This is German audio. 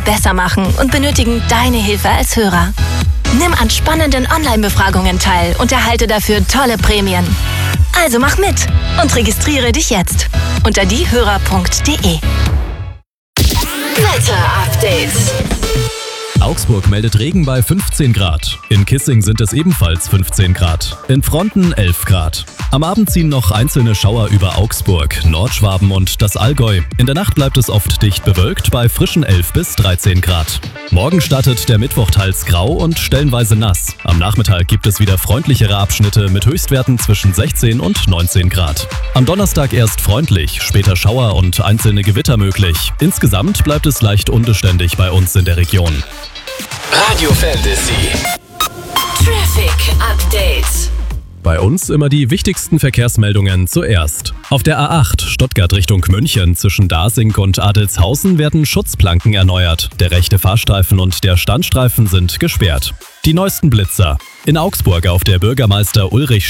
besser machen und benötigen deine Hilfe als Hörer. Nimm an spannenden Online-Befragungen teil und erhalte dafür tolle Prämien. Also mach mit und registriere dich jetzt unter diehörer.de. Wetter-Update. Augsburg meldet Regen bei 15 Grad. In Kissing sind es ebenfalls 15 Grad. In Fronten 11 Grad. Am Abend ziehen noch einzelne Schauer über Augsburg, Nordschwaben und das Allgäu. In der Nacht bleibt es oft dicht bewölkt bei frischen 11 bis 13 Grad. Morgen startet der Mittwoch teils grau und stellenweise nass. Am Nachmittag gibt es wieder freundlichere Abschnitte mit Höchstwerten zwischen 16 und 19 Grad. Am Donnerstag erst freundlich, später Schauer und einzelne Gewitter möglich. Insgesamt bleibt es leicht unbeständig bei uns in der Region. Radio Fantasy. Traffic Update. Bei uns immer die wichtigsten Verkehrsmeldungen zuerst. Auf der A8 Stuttgart Richtung München zwischen Dasing und Adelzhausen werden Schutzplanken erneuert. Der rechte Fahrstreifen und der Standstreifen sind gesperrt. Die neuesten Blitzer. In Augsburg auf der Bürgermeister Ulrich